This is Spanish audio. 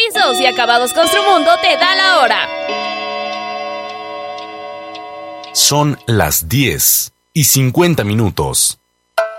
Pisos y Acabados Construmundo te da la hora. Son las 10:50.